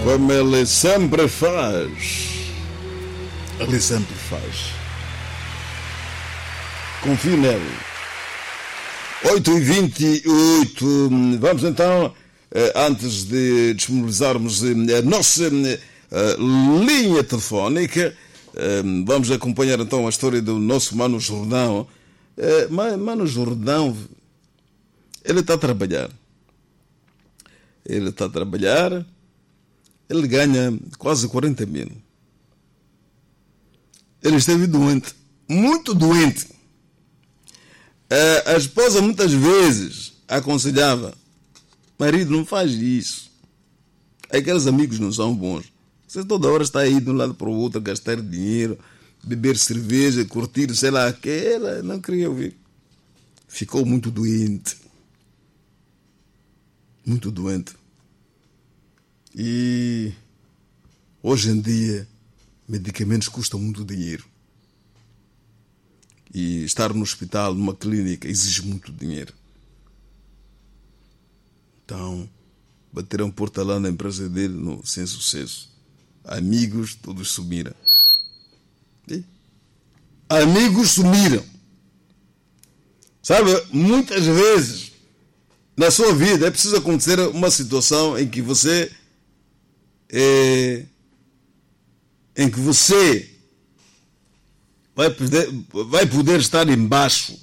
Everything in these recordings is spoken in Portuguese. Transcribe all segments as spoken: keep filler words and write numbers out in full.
Como ele sempre faz. Ele sempre faz. Confio nele. oito e vinte e oito. Vamos então, antes de disponibilizarmos a nossa linha telefónica, vamos acompanhar então a história do nosso Mano Jordão. Mano Jordão, ele está a trabalhar. Ele está a trabalhar. Ele ganha quase quarenta mil. Ele esteve doente. Muito doente. A esposa muitas vezes aconselhava: marido, não faz isso. Aqueles amigos não são bons. Você toda hora está aí de um lado para o outro, gastar dinheiro, beber cerveja, curtir, sei lá, que ela não queria ouvir. Ficou muito doente. Muito doente. E hoje em dia, medicamentos custam muito dinheiro. E estar no hospital, numa clínica, exige muito dinheiro. Então, bateram porta lá na empresa dele, no, sem sucesso. Amigos, todos sumiram. E? Amigos sumiram. Sabe, muitas vezes, na sua vida, é preciso acontecer uma situação em que você... É, em que você... Vai poder, vai poder estar embaixo.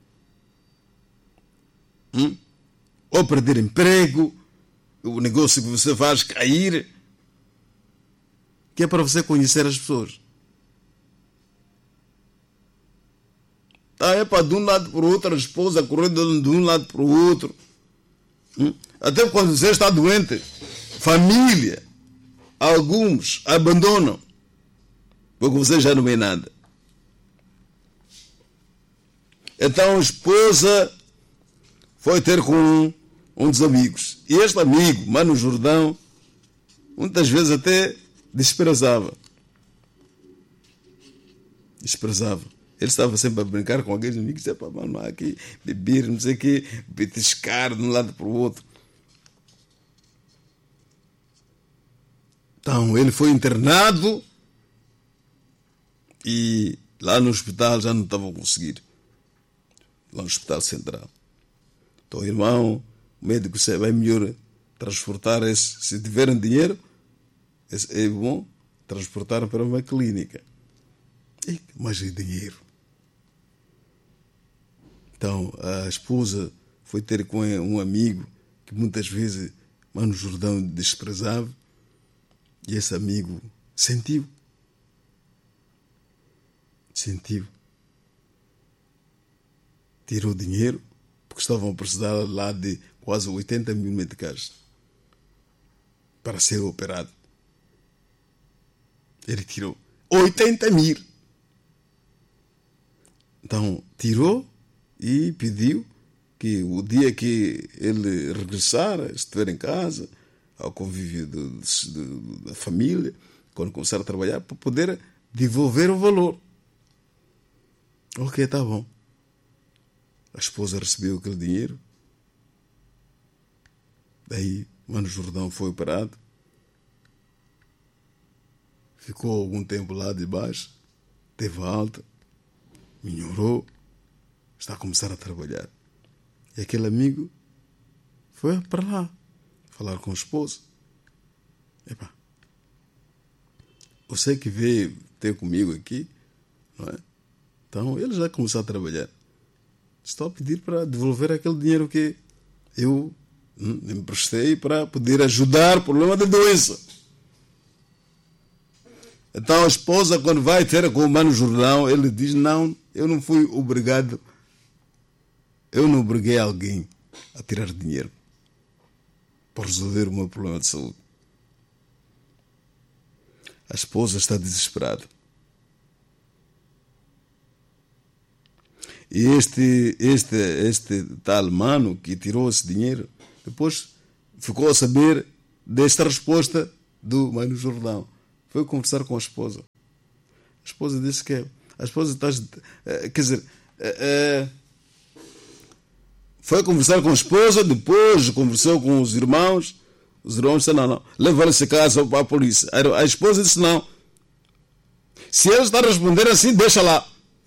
Hum? Ou perder emprego, o negócio que você faz cair, que é para você conhecer as pessoas. Tá, é para de um lado para o outro, a esposa correndo de um lado para o outro. Hum? Até quando você está doente, família, alguns abandonam, porque você já não é nada. Então a esposa foi ter com um, um dos amigos. E este amigo, Mano Jordão, muitas vezes até desprezava. Desprezava. Ele estava sempre a brincar com aqueles amigos. Dizia, mano, aqui, beber, não sei o quê, betiscar de um lado para o outro. Então ele foi internado e lá no hospital já não estava a conseguir. Lá no Hospital Central. Então, irmão, o médico disse, vai melhor transportar esse, se tiverem dinheiro, esse, é bom transportar para uma clínica. E, mas é dinheiro. Então, a esposa foi ter com um amigo que muitas vezes Mano Jordão desprezava, e esse amigo sentiu. Sentiu. Tirou dinheiro, porque estavam a precisar lá de quase oitenta mil meticais para ser operado. Ele tirou oitenta mil. Então, tirou e pediu que o dia que ele regressar, estiver em casa, ao convívio do, do, da família, quando começar a trabalhar, para poder devolver o valor. Ok, tá bom. A esposa recebeu aquele dinheiro. Daí, Mano Jordão foi operado. Ficou algum tempo lá debaixo. Teve alta. Melhorou. Está a começar a trabalhar. E aquele amigo foi para lá falar com a esposa. Epá, você que veio ter comigo aqui, não é? Então, ele já começou a trabalhar. Estou a pedir para devolver aquele dinheiro que eu hum, emprestei para poder ajudar o problema da doença. Então a esposa, quando vai ter com o Mano Jordão, ele diz, não, eu não fui obrigado, eu não obriguei alguém a tirar dinheiro para resolver o meu problema de saúde. A esposa está desesperada. E este, este, este tal mano que tirou esse dinheiro, depois ficou a saber desta resposta do Mano Jordão. Foi conversar com a esposa. A esposa disse que a esposa está, quer dizer, foi conversar com a esposa, depois conversou com os irmãos. Os irmãos disseram, não, não, leva esse caso para a polícia. A esposa disse, não. Se ele está a responder assim, deixa lá.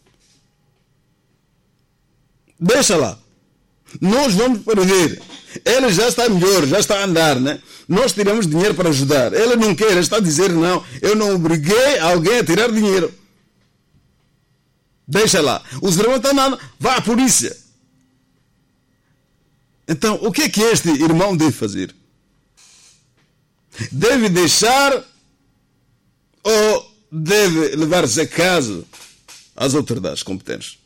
Deixa lá. Nós vamos perder. Ele já está melhor, já está a andar, né? Nós tiramos dinheiro para ajudar. Ele não quer, ele está a dizer, não, eu não obriguei alguém a tirar dinheiro. Deixa lá. Os irmãos estão, não, vá à polícia. Então, o que é que este irmão deve fazer? Deve deixar ou deve levar-se a casa às autoridades competentes?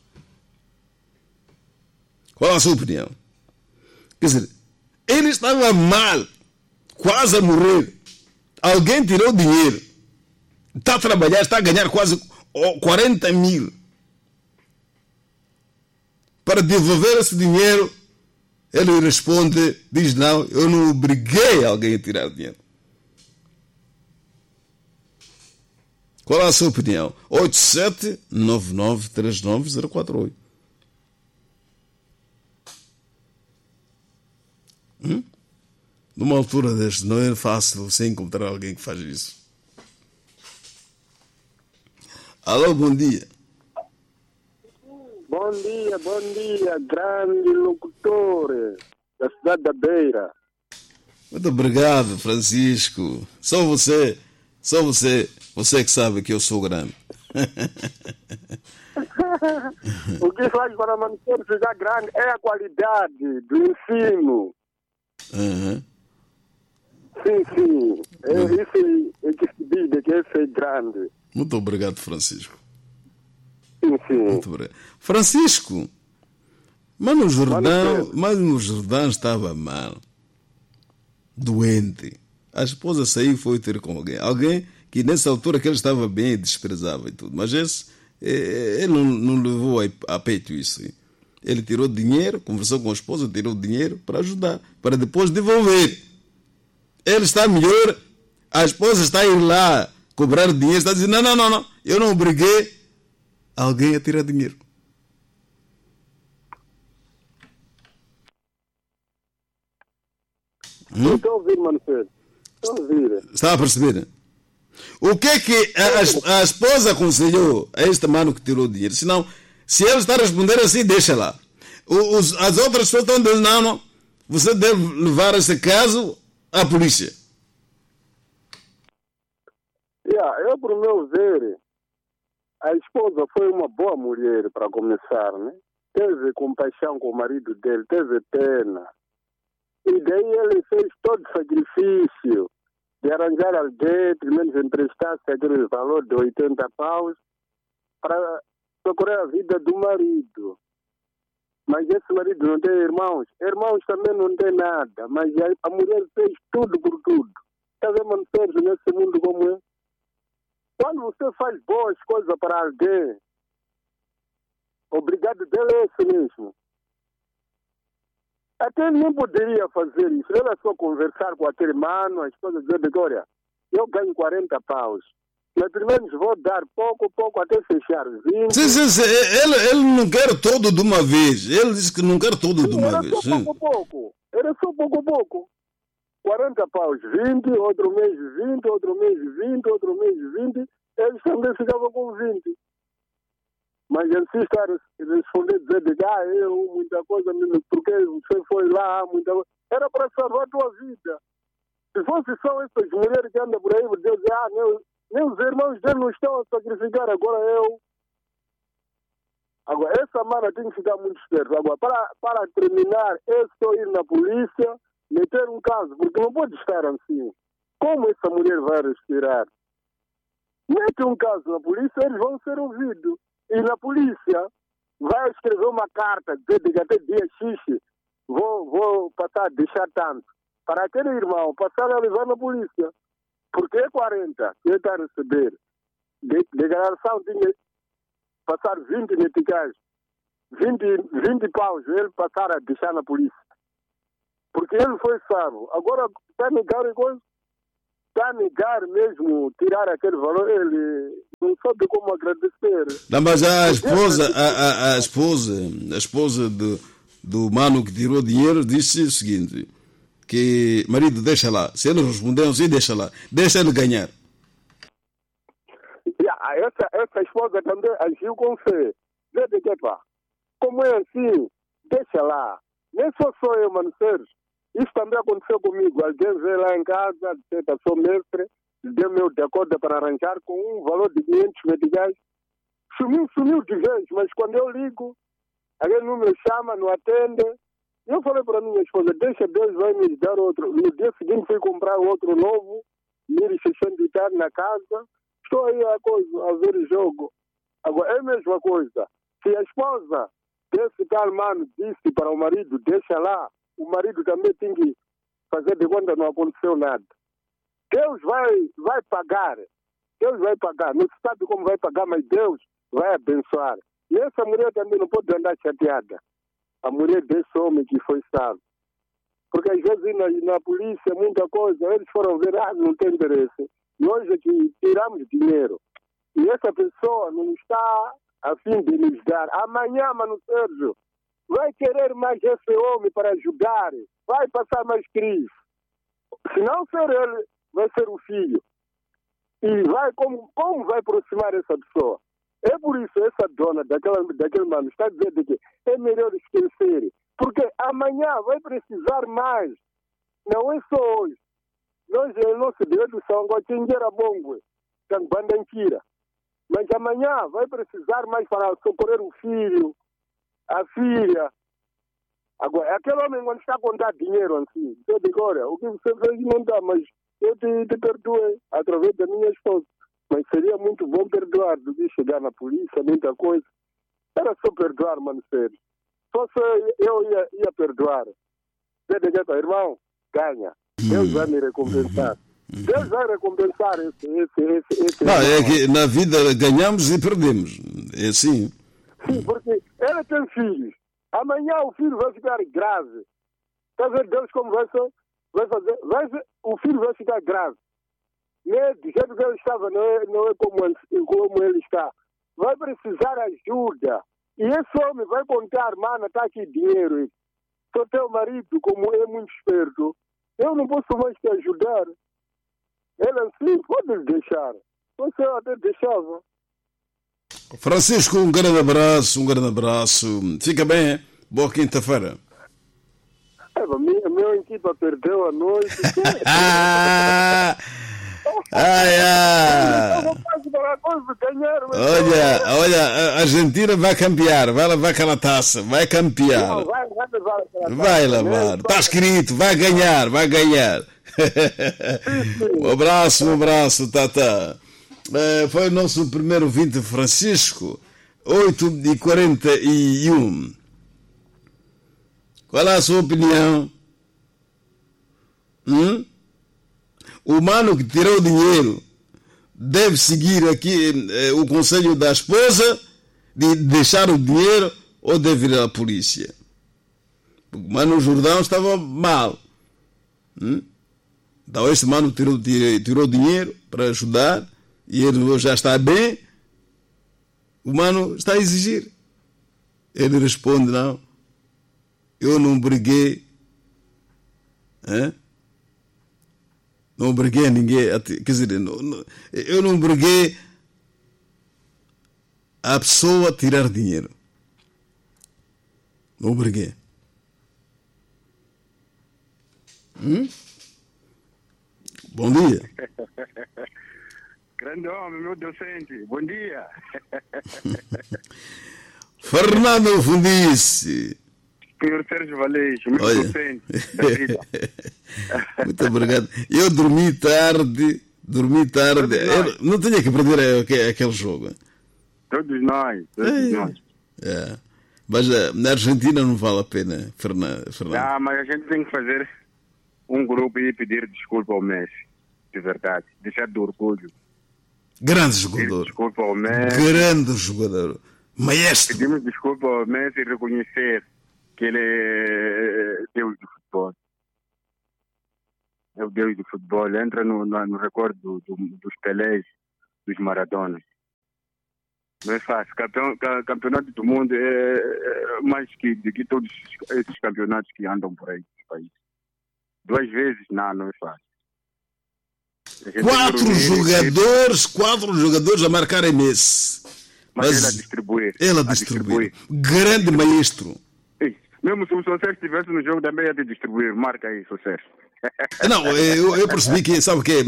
Qual a sua opinião? Quer dizer, ele estava mal, quase a morrer. Alguém tirou dinheiro. Está a trabalhar, está a ganhar quase quarenta mil. Para devolver esse dinheiro, ele responde, diz, não, eu não obriguei alguém a tirar dinheiro. Qual é a sua opinião? oito sete nove nove três nove zero quatro oito. Hum? Numa altura deste, não é fácil você encontrar alguém que faz isso. Alô, bom dia. Bom dia, bom dia, grande locutor da cidade da Beira. Muito obrigado, Francisco. Só você, só você, você que sabe que eu sou grande. O que faz para manter ficar grande é a qualidade do ensino. Uhum. Sim, sim. É, uhum. Isso é que se diz que esse é grande. Muito obrigado, Francisco. Sim, sim. Muito obrigado. Francisco, mas no Jordão, mas no Jordão estava mal. Doente. A esposa saiu e foi ter com alguém. Alguém que nessa altura que ele estava bem e desprezava e tudo. Mas esse, ele não, não levou a peito isso. Ele tirou dinheiro, conversou com a esposa, tirou dinheiro para ajudar, para depois devolver. Ele está melhor, a esposa está a ir lá cobrar dinheiro, está dizendo, não, não, não, não, eu não obriguei alguém a tirar dinheiro. Hum? Estou a ouvir, Manfredo. Estou a ouvir. Está a perceber? O que é que a, a, a esposa aconselhou a este mano que tirou dinheiro? Senão, se ele está a responder assim, deixa lá. Os, as outras pessoas estão dizendo, não, não, você deve levar esse caso à polícia. Yeah, eu, por meu ver, a esposa foi uma boa mulher para começar, né? Teve compaixão com o marido dele, teve pena. E daí ele fez todo o sacrifício de arranjar alguém, pelo menos emprestasse aquele valor de oitenta paus para procurar a vida do marido. Mas esse marido não tem irmãos. Irmãos também não tem nada. Mas a, a mulher fez tudo por tudo. Está vendo, mano, Sérgio, nesse mundo como é? Quando você faz boas coisas para alguém, obrigado dele é esse mesmo. Até ele nem poderia fazer isso. Ele é só conversar com aquele mano, as coisas dizer, olha, eu ganho quarenta paus. Mas pelo menos vou dar pouco, pouco, até fechar vinte. Sim, sim, sim. Ele, ele não quer todo de uma vez. Ele disse que não quer todo de uma era vez. Só pouco, pouco. Era só pouco, pouco. quarenta paus, vinte, outro mês vinte, outro mês vinte, outro mês vinte. Eles também ficavam com vinte. Mas ele se está a responder, dizer que ah, eu, muita coisa, porque você foi lá, muita coisa. Era para salvar a tua vida. Se fosse só essas mulheres que andam por aí, dizer, ah, meu, meus irmãos dele não estão a sacrificar, agora eu. Agora, essa mana tem que ficar muito esperta. Agora, para, para terminar, é só ir na polícia, meter um caso, porque não pode estar assim. Como essa mulher vai respirar? Mete um caso na polícia, eles vão ser ouvidos. E na polícia vai escrever uma carta, dizer que até dia X vou, vou passar, deixar tanto. Para aquele irmão passar a levar na polícia. Porque é quarenta que ele está a receber. De, declaração tinha passar vinte meticais, vinte, vinte paus, ele passar a deixar na polícia. Porque ele foi salvo. Agora está a negar e coisa. Está a negar mesmo, tirar aquele valor, ele não sabe como agradecer. Não, mas a esposa, a, a, a esposa, a esposa do, do mano que tirou dinheiro disse o seguinte, que marido, deixa lá. Se ele respondeu, sim, deixa lá. Deixa ele ganhar. Yeah, essa, essa esposa também agiu com fé. Vê de que pá. Como é assim, deixa lá. Nem só sou eu, mano, Sérgio. Isso também aconteceu comigo. Alguém veio lá em casa, disse, sou mestre, deu meu decorde para arranjar com um valor de quinhentos meticais. Sumiu, sumiu de vez, mas quando eu ligo, alguém não me chama, não atende. Eu falei para a minha esposa, deixa Deus vai me dar outro. No dia seguinte fui comprar outro novo, mil e seiscentos na casa. Estou aí a, coisa, a ver o jogo. Agora, é a mesma coisa. Se a esposa desse tal mano disse para o marido, deixa lá, o marido também tem que fazer de conta não aconteceu nada. Deus vai, vai pagar. Deus vai pagar. Não se sabe como vai pagar, mas Deus vai abençoar. E essa mulher também não pode andar chateada. A mulher desse homem que foi salvo. Porque às vezes na, na polícia, muita coisa, eles foram ver, ah, não tem interesse. E hoje é que tiramos dinheiro. E essa pessoa não está a fim de nos dar. Amanhã, mano Sérgio, vai querer mais esse homem para ajudar. Vai passar mais crise. Se não ser ele, vai ser o filho. E vai, como, como vai aproximar essa pessoa? É por isso essa dona daquela, daquele mano está dizendo que é melhor esquecer. Porque amanhã vai precisar mais. Não é só hoje. Nós, é nosso direito são Guatingueira Bongo, Bandanquira. Mas amanhã vai precisar mais para socorrer o filho, a filha. Agora, aquele homem quando está a contar dinheiro assim, eu digo, olha, o que você fez não dá, mas eu te, te perdoei através da minha esposa. Mas seria muito bom perdoar do que chegar na polícia, muita coisa. Era só perdoar, mano, sério. Só se eu ia, ia perdoar. Você, irmão, ganha. Deus vai me recompensar. Deus vai recompensar esse... esse, esse, esse não, é que na vida ganhamos e perdemos. É assim. Sim, porque ele tem filhos. Amanhã o filho vai ficar grave. Está a ver Deus como vai, ser, vai fazer? Vai ser, o filho vai ficar grave. Né? Do jeito que ele estava, não é, não é como, ele, como ele está. Vai precisar ajuda. E esse homem vai contar, mano, está aqui dinheiro. Só teu marido, como é muito esperto, eu não posso mais te ajudar. Ele assim, pode deixar. Você até deixava. Francisco, um grande abraço, um grande abraço. Fica bem, hein? Boa quinta-feira. É, a minha, a minha equipa perdeu a noite. ah, ai, ai. Olha, olha, a Argentina vai campear, vai levar aquela taça, vai campear. Não, vai, vai levar aquela taça. Vai levar, está escrito, vai ganhar, vai ganhar. Um abraço, um abraço, Tata. Uh, foi o nosso primeiro vinte, Francisco, oito e quarenta e um. Qual é a sua opinião? Hum? O mano que tirou o dinheiro deve seguir aqui eh, o conselho da esposa de deixar o dinheiro ou deve ir à polícia? O mano Jordão estava mal. Hum? Então este mano tirou, tirou dinheiro para ajudar e ele já está bem. O mano está a exigir. Ele responde, não, eu não briguei. Hein? Não briguei a ninguém. Quer dizer, não, não, eu não briguei a pessoa a tirar dinheiro. Não briguei. Hum? Bom dia. Grande homem, meu docente. Bom dia. Fernando Fundice. Senhor Sérgio Valeixo, meu Olha. docente da vida. Muito obrigado. Eu dormi tarde, dormi tarde. Eu não tinha que perder aquele, aquele jogo. Todos nós, todos É. nós. É. Mas eh, na Argentina não vale a pena, Fernando. Fernando. Ah, mas a gente tem que fazer um grupo e pedir desculpa ao Messi. De verdade. Deixar de orgulho. Grande Pedir jogador. desculpa ao Messi. Grande jogador. Maestro. Pedimos desculpa ao Messi e reconhecer que ele é Deus do futebol. É o Deus do futebol. Entra no, no, no recorde do, do, dos Pelés, dos Maradonas. Não é fácil. Campeão, campeonato do mundo é mais que, de que todos esses campeonatos que andam por aí no país. duas vezes, não, não é fácil. Quatro jogadores, quatro jogadores a marcarem Messi. Mas, mas ele a distribuir. Ele a distribuir. Grande maestro. Ei, mesmo se o Sérgio estivesse no jogo, também ia te distribuir. Marca aí, Sérgio. Não, eu, eu percebi que, sabe o que é?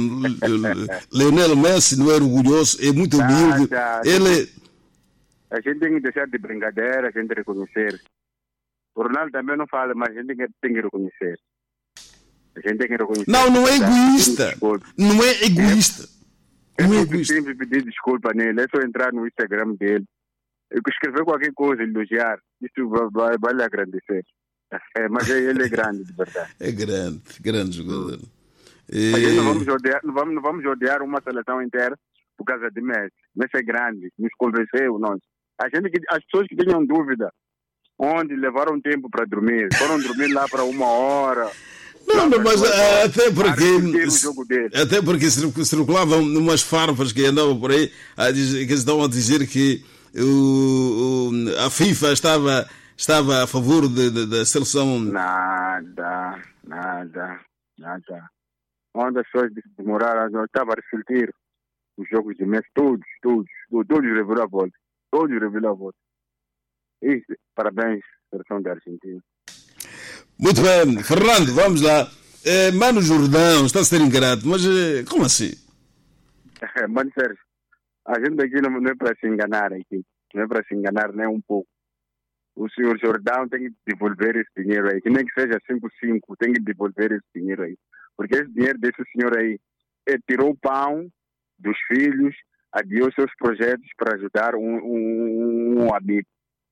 Lionel Messi não é orgulhoso, é muito humilde. Ah, ele... A gente tem que deixar de brincadeira, a gente tem que reconhecer. O Ronaldo também não fala, mas a gente tem que reconhecer. A gente tem que reconhecer. Não, não é egoísta. Não é egoísta. É, não é é egoísta. sempre pedir desculpa nele. É só entrar no Instagram dele. Escrever qualquer coisa, elogiar. Isso vai, vai, vai lhe agradecer. É, mas ele é grande, de verdade. É grande, grande jogador. E... Não, vamos odiar, não, vamos, não vamos odiar uma seleção inteira por causa de Messi. Messi é grande, nos convenceu, nós. A gente, as pessoas que tinham dúvida, onde levaram tempo para dormir, foram dormir lá para uma hora. Não, não, mas uh, até porque, jogo dele. até porque circulavam umas farpas que andavam por aí a dizer, que estão a dizer que o, o, a FIFA estava, estava a favor de, de, da seleção. Nada, nada, nada. Onde as pessoas demoraram, eu estava a refletir os jogos de Messi, todos, todos, todos, todos reviram a volta. Todos reviram a volta. E parabéns, seleção da Argentina. Muito bem, Fernando, vamos lá. É, Mano Jordão, está a ser ingrato, mas é, como assim? Mano Sérgio, a gente aqui não, não é para se enganar aqui, não é para se enganar nem um pouco. O senhor Jordão tem que devolver esse dinheiro aí, que nem que seja cinco cinco, tem que devolver esse dinheiro aí. Porque esse dinheiro desse senhor aí, ele tirou o pão dos filhos, adiou seus projetos para ajudar um, um, um amigo.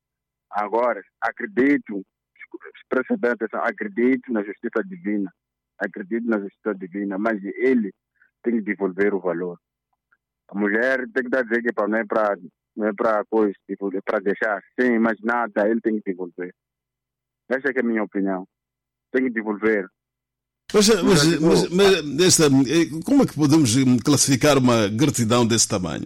Agora, acredito, presta bem atenção, acredito na justiça divina, acredito na justiça divina, mas ele tem que devolver o valor. A mulher tem que dizer que não é para não é para coisa, é para deixar, sim, mas nada, ele tem que devolver. Essa é, que é a minha opinião. Tem que devolver. Mas, mas, mas, mas esta, como é que podemos classificar uma gratidão desse tamanho?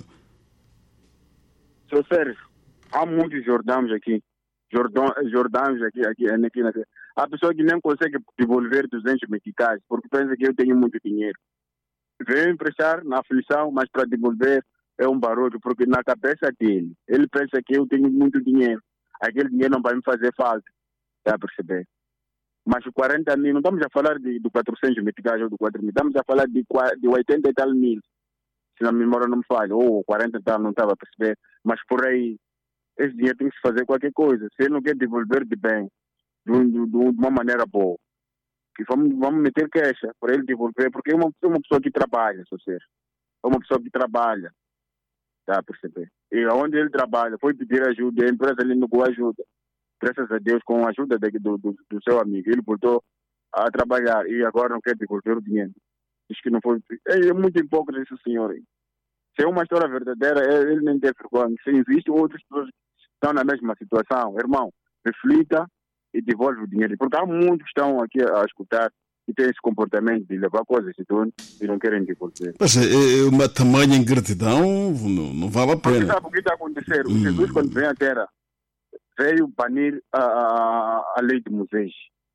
Sou sério, há muitos Jordãos aqui. Jordão, Jordãos aqui, aqui, aqui, aqui. Há pessoas que nem conseguem devolver duzentos meticais porque pensam que eu tenho muito dinheiro. Veio emprestar na aflição, mas para devolver é um barulho, porque na cabeça dele, ele pensa que eu tenho muito dinheiro. Aquele dinheiro não vai me fazer falta. Está a perceber? Mas quarenta mil, não estamos a falar de, de quatrocentos meticais ou de quatro mil, estamos a falar de, de oitenta e tal mil. Se a memória não me falha, ou quarenta e tal, não estava a perceber. Mas por aí, esse dinheiro tem que se fazer qualquer coisa. Se ele não quer devolver de bem, de, de, de uma maneira boa, que vamos, vamos meter queixa para ele devolver, porque é uma, é uma pessoa que trabalha, só ser. É uma pessoa que trabalha. Está a perceber? E onde ele trabalha, foi pedir ajuda, a empresa lhe negou ajuda. Graças a Deus, com a ajuda de, do, do, do seu amigo, ele voltou a trabalhar e agora não quer devolver o dinheiro. Diz que não foi. É, é muito hipócrita esse senhor aí. Se é uma história verdadeira, ele nem tem vergonha. Se existem outras pessoas que estão na mesma situação, irmão, reflita e devolve o dinheiro. Porque há muitos que estão aqui a escutar e têm esse comportamento de levar coisas de dono e não querem devolver. Mas é uma tamanha ingratidão, não, não vale a pena. Porque sabe o que está a acontecer? Hum. Jesus, quando vem à Terra, veio banir a, a, a lei de Moisés.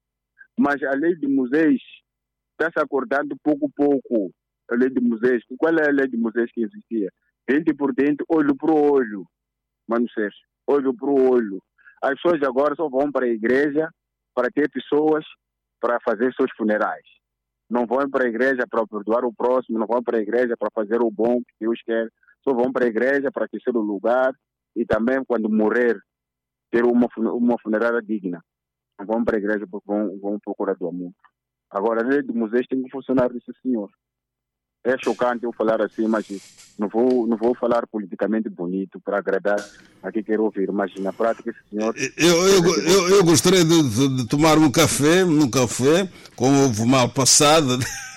Mas a lei de Moisés está se acordando pouco a pouco. A lei de Moisés. Qual é a lei de Moisés que existia? Dente por dente, olho por olho. Mano Sérgio, olho por olho. As pessoas agora só vão para a igreja para ter pessoas para fazer seus funerais. Não vão para a igreja para perdoar o próximo, não vão para a igreja para fazer o bom que Deus quer. Só vão para a igreja para aquecer o lugar e também quando morrer ter uma, uma funerária digna. Não vão para a igreja porque vão, vão procurar do amor. Agora, a lei de Moisés tem que funcionar desse senhor. É chocante eu falar assim, mas não vou, não vou falar politicamente bonito para agradar a quem quer ouvir, mas na prática esse senhor... Eu, eu, eu, eu gostaria de, de, de tomar um café, um café com ovo mal passado.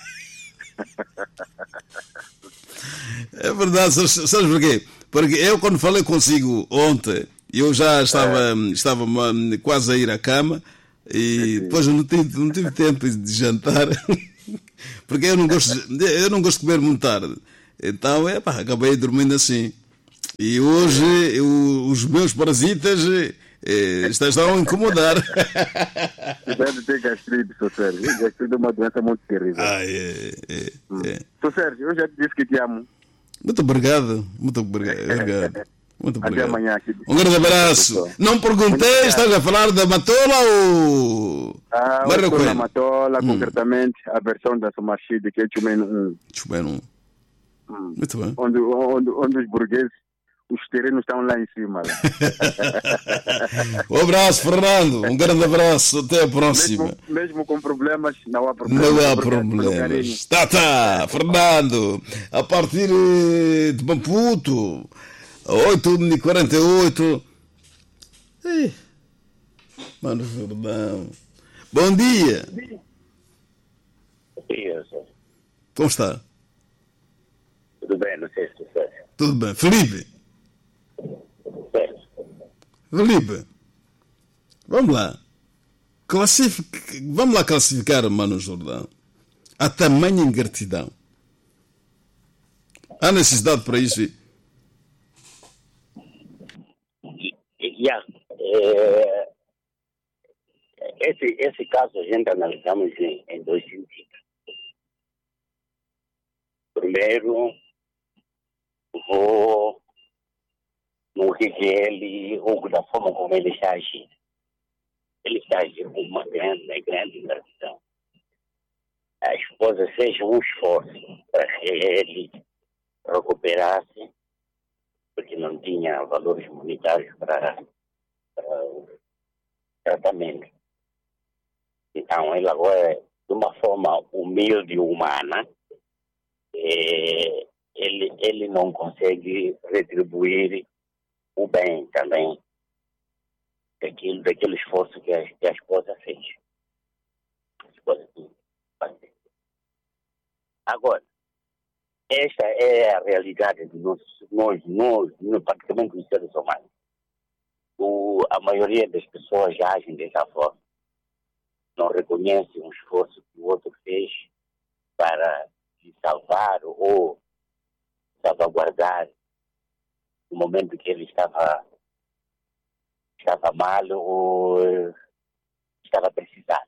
É verdade, sabes, sabes porquê? Porque eu quando falei consigo ontem, eu já estava, é. estava quase a ir à cama e depois eu não tive, não tive tempo de jantar. Porque eu não gosto, eu não gosto de comer muito tarde. Então, é, pá, acabei dormindo assim. E hoje, eu, os meus parasitas eh, estás a incomodar. Deve ter gastrite, Sr. Sérgio. Gastrite é uma doença muito terrível. Ah, é, é, hum. é. Sr. Sérgio, eu já te disse que te amo. Muito obrigado. Muito obrigado. Muito obrigado. Até amanhã. Aqui. Um grande abraço. Não perguntei, estás a falar da Matola ou... Ah, eu estou na Matola, hum. concretamente, a versão da Somachide, que é Chumeno um. Chumeno um. Hum. Muito bem. Onde, onde, onde os burgueses, os terrenos estão lá em cima. Lá. Um abraço, Fernando. Um grande abraço. Até a próxima. Mesmo, mesmo com problemas, não há problemas. Não há problemas. Tá, tá. Fernando, a partir de Maputo, oito e quarenta e oito. Ei. Mano, Fernando. Bom dia. Bom dia, senhor. Como está? Tudo bem, não sei se tu sabe. Tudo bem. Felipe. Certo. Felipe. Vamos lá. Classific... Vamos lá classificar, Mano Jordão. A tamanha ingratidão. Há necessidade para isso? Yeah. É... Esse, esse caso a gente analisamos em, em dois sentidos. Primeiro, vou no que ele, ou da forma como ele está agindo. Ele está agindo com uma grande, grande ingratidão. A esposa fez um esforço para que ele recuperasse, porque não tinha valores monetários para, para o tratamento. Então, ele agora, de uma forma humilde e humana, é, ele, ele não consegue retribuir o bem também daquilo, daquele esforço que a, que a esposa fez. A esposa fez. Agora, esta é a realidade de nós, nós, nós, nós praticamente os seres humanos. O, a maioria das pessoas já agem dessa forma. Não reconhece um esforço que o outro fez para se salvar ou salvaguardar no momento que ele estava, estava mal ou estava precisando.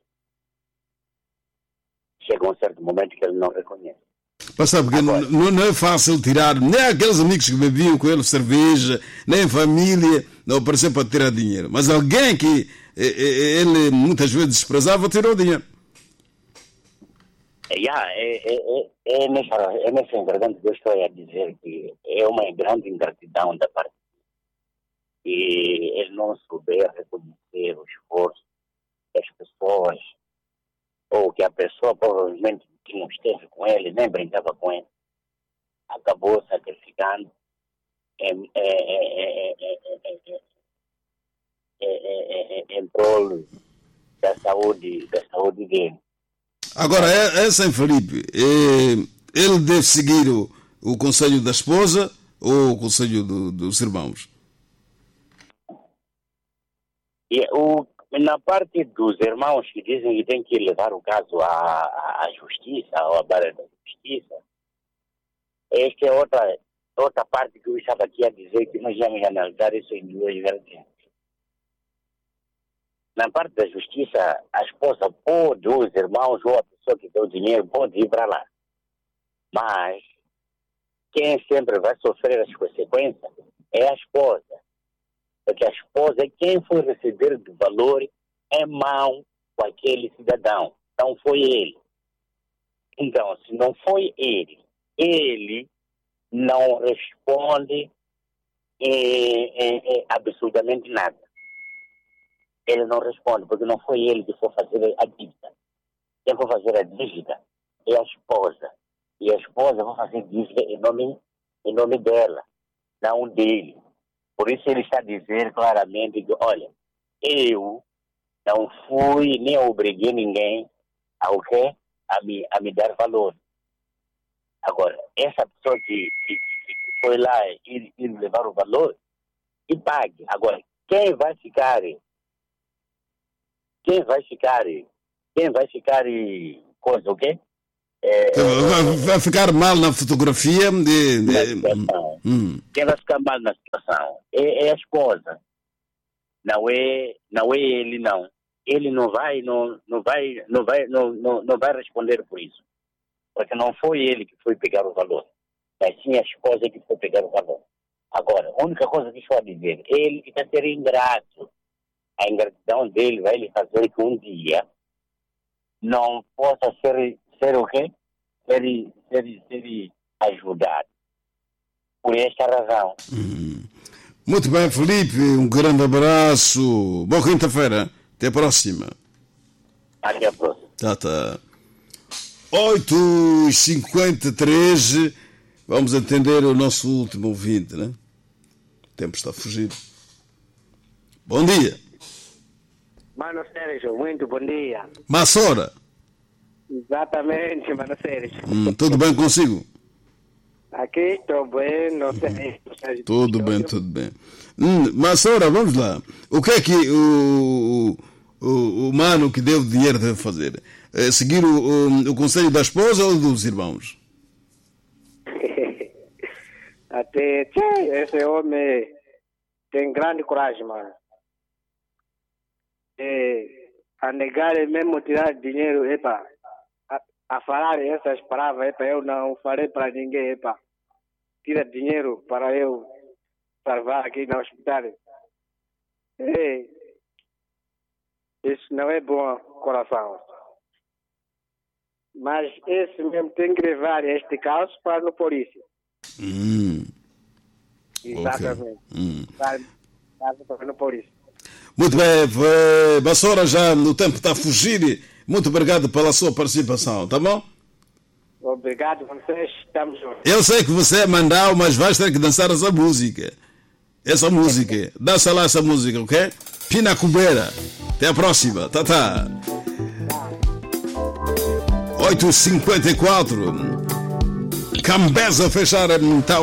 Chega um certo momento que ele não reconhece. Mas sabe que não, não é fácil tirar, nem aqueles amigos que bebiam com ele cerveja, nem família, não apareceu para tirar dinheiro. Mas alguém que ele muitas vezes desprezava, tirou dinheiro. Yeah, é, é, é, é, nessa, é nessa ingratidão que eu estou a dizer que é uma grande ingratidão da parte. E ele não souber reconhecer o esforço das pessoas, ou que a pessoa provavelmente que não esteve com ele, nem brincava com ele, acabou sacrificando em, em, em, em, em, em prol da saúde, da saúde dele. Agora, é, é sem Felipe, é, ele deve seguir o, o conselho da esposa ou o conselho do, dos irmãos? E o Na parte dos irmãos que dizem que tem que levar o caso à, à justiça, ou à barra da justiça, esta é outra, outra parte que eu estava aqui a dizer que nós vamos analisar isso em duas vertentes. Na parte da justiça, a esposa pode, ou os irmãos, ou a pessoa que tem o dinheiro pode ir para lá. Mas quem sempre vai sofrer as consequências é a esposa. Porque a esposa é quem foi receber do valor em mão com aquele cidadão. Não foi ele. Então, se não foi ele, ele não responde em, em, em absolutamente nada. Ele não responde, porque não foi ele que foi fazer a dívida. Quem foi fazer a dívida é a esposa. E a esposa vai fazer dívida em nome, em nome dela, não dele. Por isso ele está a dizer claramente que, olha, eu não fui nem obriguei ninguém a, o quê? a, me, a me dar valor. Agora, essa pessoa que, que, que foi lá e, e levar o valor, que pague. Agora, quem vai ficar, quem vai ficar, quem vai ficar, coisa, o quê? É, vai, vai ficar mal na fotografia de, de... Na situação. Hum. Quem vai ficar mal na situação é, é a esposa. não é, não é ele, não. Ele não vai, não, não vai, não vai, não, não, não vai responder por isso. Porque não foi ele que foi pegar o valor, mas sim a esposa que foi pegar o valor. Agora, a única coisa que estou a dizer, ele que está a ser ingrato. A ingratidão dele vai lhe fazer que um dia não possa ser, ser o quê? Ser, ser, ser ajudado. Por esta razão. Hum. Muito bem, Felipe, um grande abraço. Boa quinta-feira. Até a próxima. Até a próxima. Tá, tá. oito e cinquenta e três. Vamos atender o nosso último ouvinte, né? O tempo está a fugir. Bom dia. Mano Sérgio, muito bom dia. Massora. Exatamente, Mano Sérgio. Hum, tudo bem consigo? Aqui estou bem, não sei. Tudo bem, tudo bem. Hum, Massora, vamos lá. O que é que o, o, o mano que deu o dinheiro deve fazer? É seguir o, o, o conselho da esposa ou dos irmãos? Até, tchê, esse homem tem grande coragem, mano. É, a negar e mesmo tirar dinheiro, epa, a, a falar essas palavras, epa, eu não farei para ninguém, epa, tira dinheiro para eu salvar aqui no hospital. É, isso não é bom coração. Mas esse mesmo tem que levar este caso para a polícia. Hum. Exatamente. Okay. Hum. Para, para a polícia. Muito bem, Massora, já o tempo está a fugir. Muito obrigado pela sua participação, tá bom? Obrigado, vocês estamos juntos. Eu sei que você é mandau, mas vais ter que dançar essa música. Essa música. Dança lá essa música, ok? Pina Cubeira. Até a próxima. Tá, tá. oito e cinquenta e quatro. Cambeza a fechar a